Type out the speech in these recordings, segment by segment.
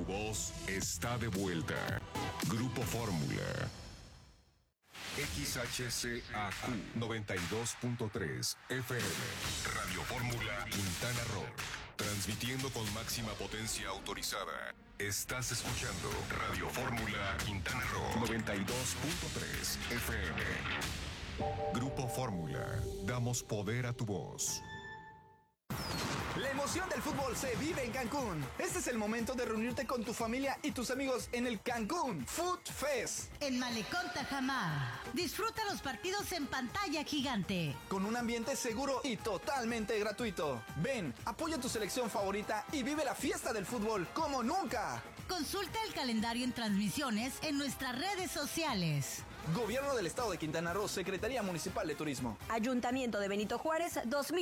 voz está de vuelta. Grupo Fórmula. XHCAQ 92.3 FM. Radio Fórmula Quintana Roo. Transmitiendo con máxima potencia autorizada. Estás escuchando Radio Fórmula Quintana Roo 92.3 FM. Grupo Fórmula. Damos poder a tu voz. La emoción del fútbol se vive en Cancún. Este es el momento de reunirte con tu familia y tus amigos en el Cancún Food Fest. En Malecón Tajamar. Disfruta los partidos en pantalla gigante. Con un ambiente seguro y totalmente gratuito. Ven, apoya tu selección favorita y vive la fiesta del fútbol como nunca. Consulta el calendario en transmisiones en nuestras redes sociales. Gobierno del Estado de Quintana Roo, Secretaría Municipal de Turismo. Ayuntamiento de Benito Juárez,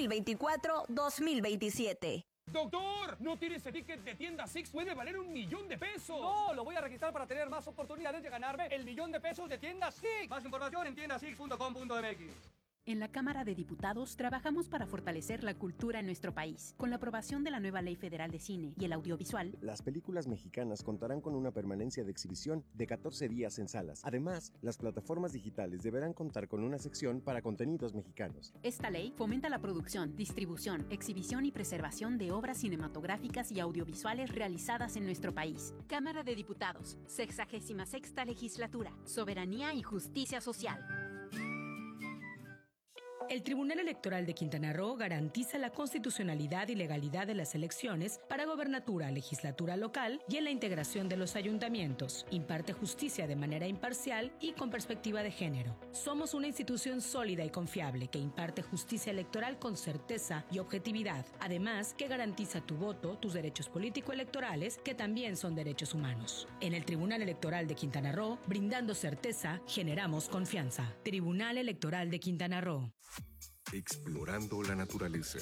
2024-2027. ¡Doctor! ¿No tiene ese ticket de tienda Six? ¡Puede valer $1,000,000! No, lo voy a registrar para tener más oportunidades de ganarme el $1,000,000 de tienda Six. Más información en tiendasix.com.mx. En la Cámara de Diputados trabajamos para fortalecer la cultura en nuestro país. Con la aprobación de la nueva Ley Federal de Cine y el Audiovisual, las películas mexicanas contarán con una permanencia de exhibición de 14 días en salas. Además, las plataformas digitales deberán contar con una sección para contenidos mexicanos. Esta ley fomenta la producción, distribución, exhibición y preservación de obras cinematográficas y audiovisuales realizadas en nuestro país. Cámara de Diputados, 66ª Legislatura, Soberanía y Justicia Social. El Tribunal Electoral de Quintana Roo garantiza la constitucionalidad y legalidad de las elecciones para gobernatura, legislatura local y en la integración de los ayuntamientos. Imparte justicia de manera imparcial y con perspectiva de género. Somos una institución sólida y confiable que imparte justicia electoral con certeza y objetividad. Además, que garantiza tu voto, tus derechos político-electorales, que también son derechos humanos. En el Tribunal Electoral de Quintana Roo, brindando certeza, generamos confianza. Tribunal Electoral de Quintana Roo. Explorando la naturaleza.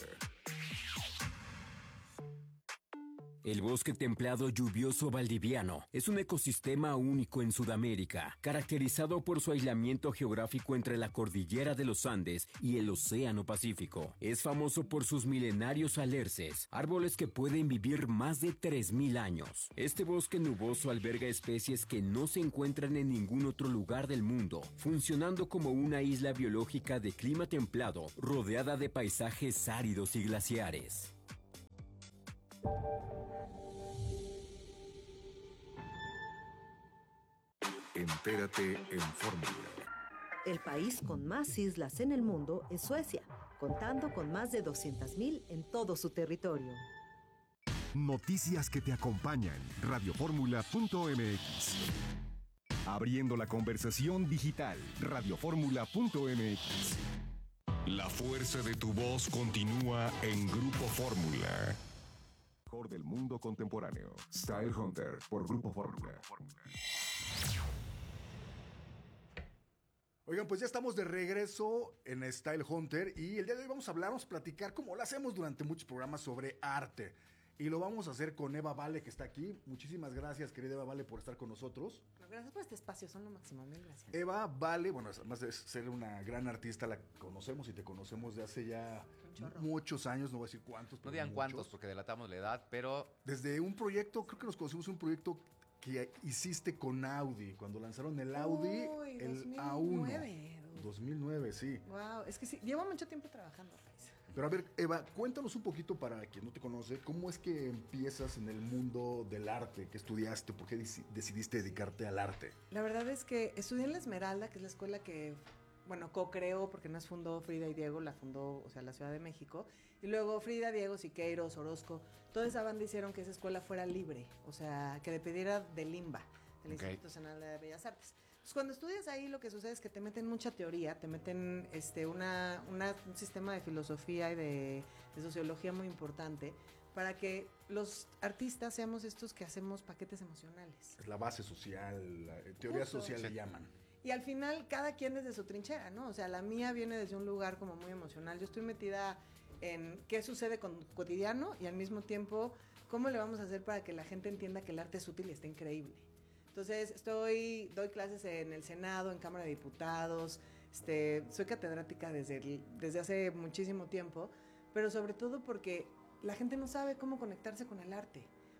El bosque templado lluvioso valdiviano es un ecosistema único en Sudamérica, caracterizado por su aislamiento geográfico entre la cordillera de los Andes y el Océano Pacífico. Es famoso por sus milenarios alerces, árboles que pueden vivir más de 3,000 años. Este bosque nuboso alberga especies que no se encuentran en ningún otro lugar del mundo, funcionando como una isla biológica de clima templado, rodeada de paisajes áridos y glaciares. Entérate en Fórmula. El país con más islas en el mundo es Suecia, contando con más de 200,000 en todo su territorio. Noticias que te acompañan. Radioformula.mx. Abriendo la conversación digital. Radioformula.mx. La fuerza de tu voz continúa en Grupo Fórmula. Mejor del mundo contemporáneo. Style Hunter por Grupo Fórmula. Oigan, pues ya estamos de regreso en Style Hunter y el día de hoy vamos a platicar como lo hacemos durante muchos programas sobre arte. Y lo vamos a hacer con Eva Vale, que está aquí. Muchísimas gracias, querida Eva Vale, por estar con nosotros. Gracias por este espacio, son lo máximo, mil gracias. Eva Vale, bueno, además de ser una gran artista, la conocemos y te conocemos de hace ya muchos años, no voy a decir cuántos. No digan cuántos porque delatamos la edad, pero... Desde un proyecto, creo que nos conocimos un proyecto que hiciste con Audi, cuando lanzaron el Audi, el 2009. A1. 2009, sí. Wow, es que sí, llevo mucho tiempo trabajando, Raiza. Pero a ver, Eva, cuéntanos un poquito para quien no te conoce, ¿cómo es que empiezas en el mundo del arte? ¿Qué estudiaste? ¿Por qué decidiste dedicarte al arte? La verdad es que estudié en La Esmeralda, que es la escuela que, bueno, co-creó, porque no es fundó Frida y Diego, la fundó, o sea, la Ciudad de México. Y luego Frida, Diego, Siqueiros, Orozco, toda esa banda hicieron que esa escuela fuera libre, o sea, que dependiera del INBA, del Instituto Nacional de Bellas Artes. Pues cuando estudias ahí lo que sucede es que te meten mucha teoría, te meten un sistema de filosofía y de sociología muy importante para que los artistas seamos estos que hacemos paquetes emocionales. Es la base social, la teoría social le llaman. Y al final cada quien desde su trinchera, ¿no? O sea, la mía viene desde un lugar como muy emocional. Yo estoy metida en qué sucede con cotidiano y al mismo tiempo cómo le vamos a hacer para que la gente entienda que el arte es útil y está increíble. Entonces doy clases en el Senado, en Cámara de Diputados, soy catedrática desde hace muchísimo tiempo, pero sobre todo porque la gente no sabe cómo conectarse con el arte.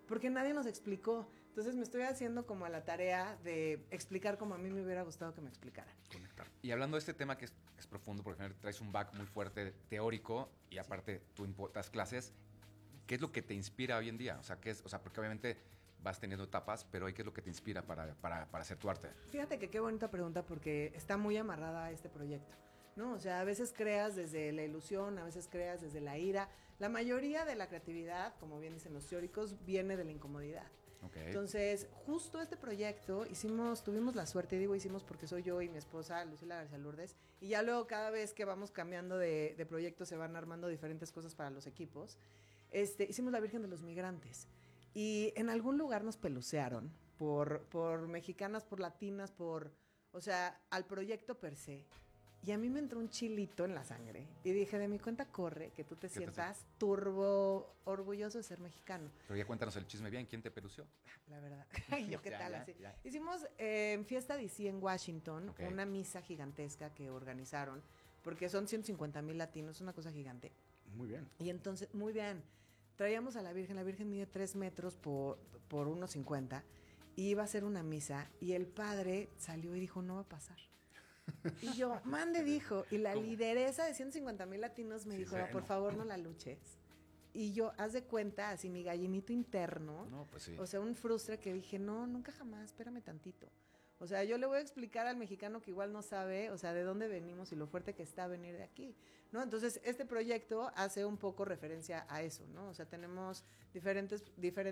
porque nadie nos explicó. Entonces me estoy haciendo como a la tarea de explicar como a mí me hubiera gustado que me explicaran. Y hablando de este tema que es profundo, porque al final traes un back muy fuerte teórico y aparte tú das clases, ¿qué es lo que te inspira hoy en día? O sea, porque obviamente vas teniendo etapas, pero ¿qué es lo que te inspira para hacer tu arte? Fíjate que qué bonita pregunta porque está muy amarrada a este proyecto, ¿no? O sea, a veces creas desde la ilusión, a veces creas desde la ira. La mayoría de la creatividad, como bien dicen los teóricos, viene de la incomodidad. Okay. Entonces, justo este proyecto tuvimos la suerte, y digo hicimos porque soy yo y mi esposa, Lucila García Lourdes, y ya luego cada vez que vamos cambiando de proyecto se van armando diferentes cosas para los equipos. Hicimos la Virgen de los Migrantes y en algún lugar nos pelucearon por mexicanas, por latinas, o sea, al proyecto per se. Y a mí me entró un chilito en la sangre. Y dije, de mi cuenta corre que tú te sientas turbo orgulloso de ser mexicano. Pero ya cuéntanos el chisme bien. ¿Quién te pelució? La verdad. Yo, ¿qué tal? Así. Hicimos en Fiesta DC en Washington una misa gigantesca que organizaron. Porque son 150,000 latinos. Es una cosa gigante. Muy bien. Y entonces, muy bien. Traíamos a la Virgen. La Virgen mide 3 metros por 1,50. Y iba a ser una misa. Y el padre salió y dijo, no va a pasar. Y yo, mande, dijo. Y la lideresa de 150,000 latinos me dijo, por favor, no la luches. Y yo, haz de cuenta, así mi gallinito interno. No, pues sí. O sea, un frustre que dije, no, nunca jamás, espérame tantito. O sea, yo le voy a explicar al mexicano que igual no sabe, o sea, de dónde venimos y lo fuerte que está venir de aquí, ¿no? Entonces, este proyecto hace un poco referencia a eso, ¿no? O sea, tenemos diferentes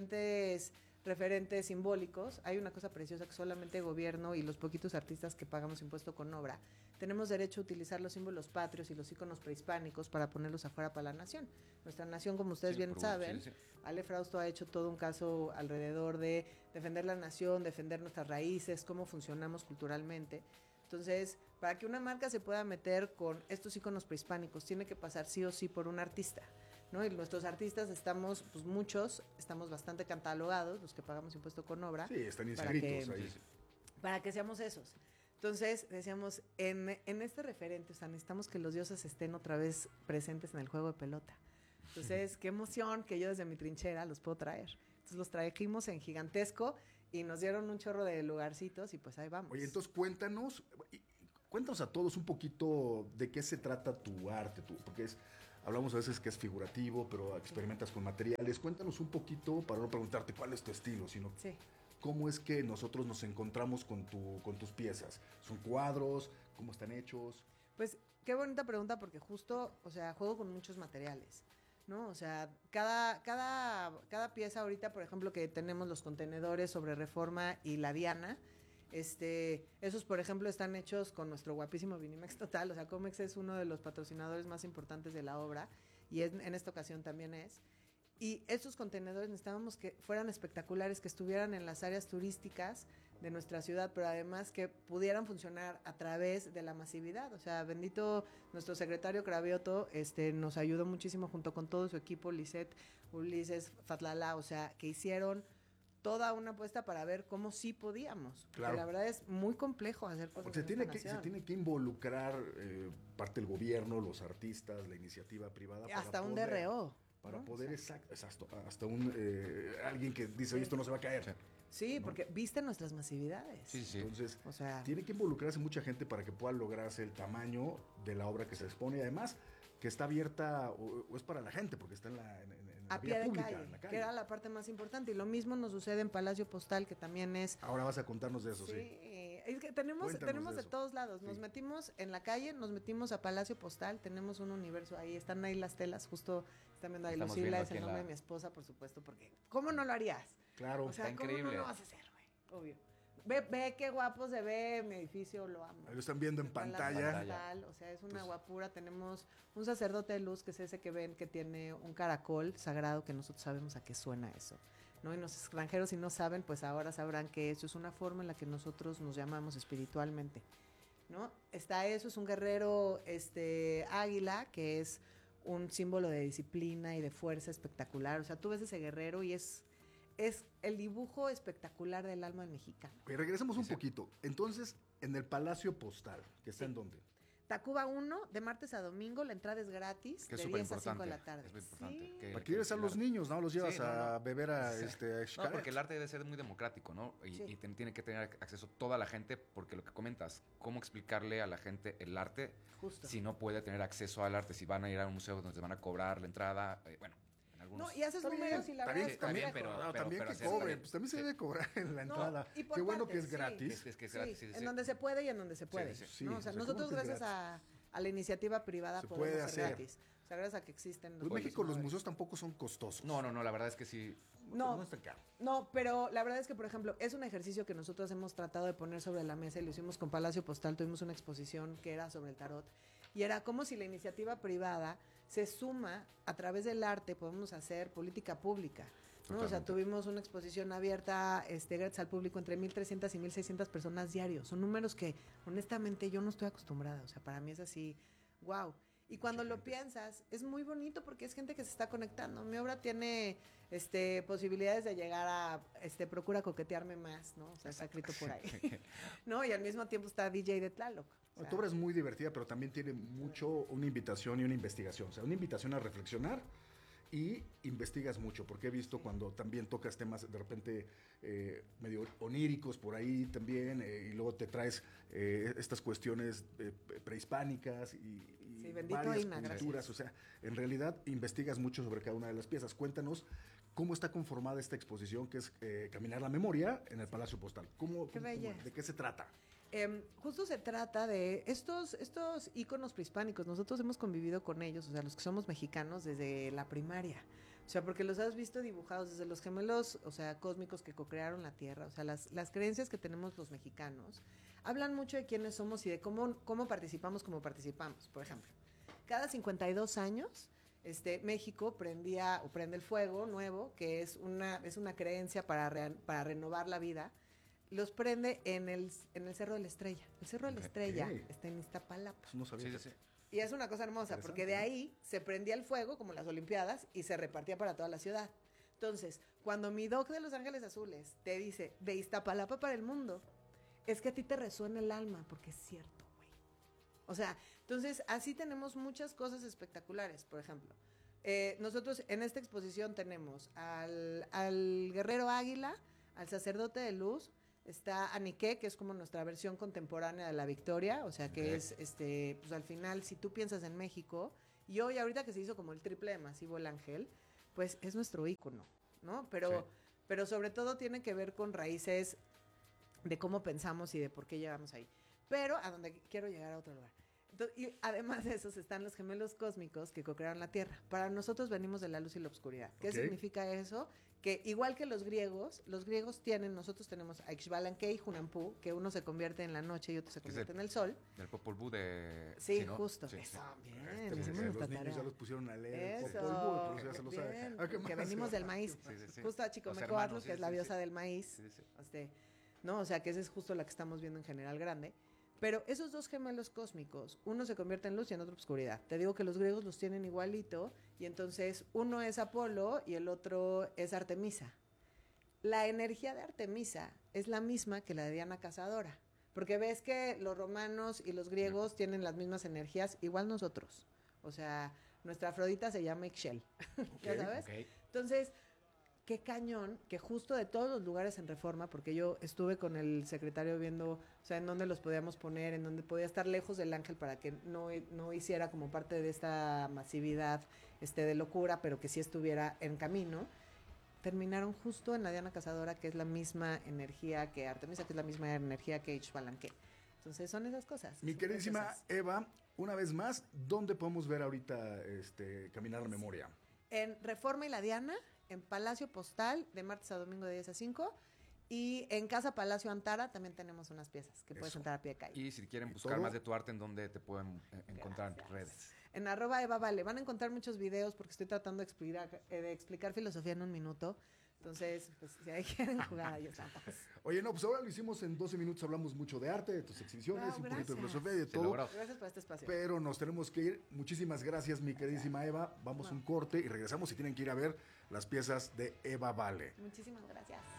referentes simbólicos. Hay una cosa preciosa que solamente el gobierno y los poquitos artistas que pagamos impuesto con obra tenemos derecho a utilizar los símbolos patrios y los íconos prehispánicos para ponerlos afuera para la nación. Nuestra nación, como ustedes bien saben, Ale Frausto ha hecho todo un caso alrededor de defender la nación, defender nuestras raíces, cómo funcionamos culturalmente. Entonces, para que una marca se pueda meter con estos íconos prehispánicos, tiene que pasar sí o sí por un artista, ¿no? Y nuestros artistas estamos, pues muchos, estamos bastante catalogados, los que pagamos impuesto con obra. Sí, están inscritos ahí. Para que seamos esos. Entonces, decíamos, en este referente, o sea, necesitamos que los dioses estén otra vez presentes en el juego de pelota. Entonces, qué emoción que yo desde mi trinchera los puedo traer. Entonces, los trajimos en gigantesco y nos dieron un chorro de lugarcitos y pues ahí vamos. Oye, entonces cuéntanos a todos un poquito de qué se trata tu arte, porque hablamos a veces que es figurativo, pero experimentas con materiales. Cuéntanos un poquito, para no preguntarte cuál es tu estilo, sino cómo es que nosotros nos encontramos con tus piezas. ¿Son cuadros? ¿Cómo están hechos? Pues qué bonita pregunta, porque justo, o sea, juego con muchos materiales, ¿no? O sea, cada pieza ahorita, por ejemplo, que tenemos los contenedores sobre Reforma y la Diana, esos, por ejemplo, están hechos con nuestro guapísimo Vinimex Total. O sea, Comex es uno de los patrocinadores más importantes de la obra y en esta ocasión también es. Y estos contenedores necesitábamos que fueran espectaculares, que estuvieran en las áreas turísticas de nuestra ciudad, pero además que pudieran funcionar a través de la masividad. O sea, bendito nuestro secretario Cravioto, nos ayudó muchísimo junto con todo su equipo, Lisette, Ulises, Fatlala, o sea, que hicieron toda una apuesta para ver cómo sí podíamos. Claro. Porque la verdad es muy complejo hacer cosas se tiene que involucrar parte del gobierno, los artistas, la iniciativa privada. Hasta un DRO. Para poder, exacto, hasta alguien que dice, esto no se va a caer. Sí, ¿no? Porque viste nuestras masividades. Sí. Entonces, o sea, tiene que involucrarse mucha gente para que pueda lograrse el tamaño de la obra que se expone. Y además, que está abierta o es para la gente, porque está en la vía pública, en la calle. Que era la parte más importante. Y lo mismo nos sucede en Palacio Postal, que también es... Ahora vas a contarnos de eso, sí. Es que tenemos de todos lados. Nos metimos en la calle, nos metimos a Palacio Postal, tenemos un universo ahí. Están ahí las telas, justo están viendo ahí. Lucila es el nombre de mi esposa, por supuesto, porque ¿cómo no lo harías? Claro, o sea, está ¿cómo increíble. no lo vas a hacer, güey? Obvio. Ve qué guapo se ve mi edificio, lo amo. Lo están viendo en pantalla. O sea, es una guapura. Tenemos un sacerdote de luz, que es ese que ven que tiene un caracol sagrado, que nosotros sabemos a qué suena eso, ¿no? Y los extranjeros, si no saben, pues ahora sabrán que eso es una forma en la que nosotros nos llamamos espiritualmente, ¿no? Está eso, es un guerrero águila, que es un símbolo de disciplina y de fuerza espectacular. O sea, tú ves ese guerrero y es el dibujo espectacular del alma del mexicano. Regresemos un poquito. Entonces, en el Palacio Postal, que está en dónde? Tacuba 1, de martes a domingo, la entrada es gratis, Que es de súper 10 a 5 de la importante. tarde. Es muy importante. Sí. Para que lleves a los niños, ¿no? Los llevas a beber a Sí. a No, Xcaret. porque el arte debe ser muy democrático, ¿no? Y tiene que tener acceso toda la gente, porque lo que comentas, ¿cómo explicarle a la gente el arte Justo. si no puede tener acceso al arte? Si van a ir a un museo donde se van a cobrar la entrada, bueno, en algunos... No, y haces números y la verdad es también, complejo. también que hacer- cobren, pues también se debe cobrar en la entrada. Y por Qué bueno partes, que es gratis. Es que es Sí, gratis, en donde se puede y en donde se puede. Sí, ¿no? O o sea, sea, nosotros ¿cómo que es gracias a la iniciativa privada Se podemos puede hacer hacer. gratis. O sea, gracias a que existen Pues en México los museos tampoco son costosos. No, la verdad es que sí. No, está caro. no, pero la verdad es que, por ejemplo, es un ejercicio que nosotros hemos tratado de poner sobre la mesa y lo hicimos con Palacio Postal, tuvimos una exposición que era sobre el tarot y era como si la iniciativa privada se suma a través del arte, podemos hacer política pública. ¿no? O sea, Totalmente. tuvimos una exposición abierta gratis al público entre 1,300 y 1,600 personas diarios. Son números que, honestamente, yo no estoy acostumbrada. O sea, para mí es así, wow. Y cuando lo piensas, es muy bonito porque es gente que se está conectando. Mi obra tiene posibilidades de llegar a procura coquetearme más, ¿no? O sea, está escrito por ahí. ¿No? Y al mismo tiempo está DJ de Tlaloc. O sea, Tu obra es muy divertida, pero también tiene mucho una invitación y una investigación. O sea, una invitación a reflexionar y investigas mucho, porque he visto cuando también tocas temas de repente medio oníricos por ahí también, y luego te traes estas cuestiones prehispánicas y Sí, bendito varias Ima, culturas. gracias. O sea, en realidad investigas mucho sobre cada una de las piezas. Cuéntanos cómo está conformada esta exposición que es Caminar la Memoria en el Palacio Postal. Qué belleza. ¿De qué se trata? Justo se trata de estos íconos prehispánicos. Nosotros hemos convivido con ellos, o sea, los que somos mexicanos desde la primaria. O sea, porque los has visto dibujados desde los gemelos, o sea, cósmicos que co-crearon la Tierra. O sea, las creencias que tenemos los mexicanos hablan mucho de quiénes somos y de cómo participamos como participamos. Por ejemplo, cada 52 años México prende el fuego nuevo, que es una creencia para renovar la vida. Los prende en el Cerro de la Estrella. El Cerro de la Estrella está en Iztapalapa. No sabía. Sí. Y es una cosa hermosa, porque de ahí se prendía el fuego, como las Olimpiadas, y se repartía para toda la ciudad. Entonces, cuando mi doc de Los Ángeles Azules te dice, de Iztapalapa para el mundo, es que a ti te resuena el alma, porque es cierto, güey. O sea, entonces, así tenemos muchas cosas espectaculares. Por ejemplo, nosotros en esta exposición tenemos al guerrero águila, al sacerdote de luz, está Aniké, que es como nuestra versión contemporánea de la Victoria, o sea que es, pues al final, si tú piensas en México, y hoy ahorita que se hizo como el triple de masivo el ángel, pues es nuestro ícono, ¿no? Pero sobre todo tiene que ver con raíces de cómo pensamos y de por qué llegamos ahí. Pero a donde quiero llegar a otro lugar. Entonces, y además de esos están los gemelos cósmicos que co-crearon la Tierra. Para nosotros venimos de la luz y la oscuridad. ¿Qué significa eso? Que igual que los griegos nosotros tenemos a Ixbalanque y Hunampu, que uno se convierte en la noche y otro se convierte en el sol. Del Popol Vuh de... Sí, ¿no? justo. Sí. Eso, bien. Los Hicimos nuestra niños tarea. ya los pusieron a leer. Eso, Popol Vuh, pero ya se lo sabe. bien, Ah, ¿qué que más? venimos del maíz. Sí. Justo a Los Chicomecoatl, hermanos, que es la diosa del maíz. Sí. ¿No? O sea, que esa es justo la que estamos viendo en General Grande. Pero esos dos gemelos cósmicos, uno se convierte en luz y en otro oscuridad. Te digo que los griegos los tienen igualito, y entonces uno es Apolo y el otro es Artemisa. La energía de Artemisa es la misma que la de Diana Cazadora, porque ves que los romanos y los griegos tienen las mismas energías, igual nosotros. O sea, nuestra Afrodita se llama Ixchel, ¿ya sabes? Entonces, qué cañón que justo de todos los lugares en Reforma, porque yo estuve con el secretario viendo, o sea, en dónde los podíamos poner, en dónde podía estar lejos del ángel para que no hiciera como parte de esta masividad de locura, pero que sí estuviera en camino. Terminaron justo en la Diana Cazadora, que es la misma energía que Artemisa, que es la misma energía que Ixbalanque. Entonces son esas cosas. Mi queridísima Eva, una vez más, ¿dónde podemos ver ahorita Caminar la Memoria? En Reforma y la Diana, en Palacio Postal, de martes a domingo de 10 a 5. Y en Casa Palacio Antara también tenemos unas piezas que puedes entrar a pie de calle. Y si quieren buscar más de tu arte, ¿en dónde te pueden encontrar en redes? En @EvaVale. Van a encontrar muchos videos porque estoy tratando de explicar filosofía en un minuto. Entonces, pues si ahí quieren jugar, ahí estamos. Oye, no, pues ahora lo hicimos en 12 minutos, hablamos mucho de arte, de tus exhibiciones, un poquito de filosofía y de todo. Gracias por este espacio. Pero nos tenemos que ir. Muchísimas gracias, mi queridísima Eva. Vamos a un corte y regresamos y tienen que ir a ver las piezas de Eva Vale. Muchísimas gracias.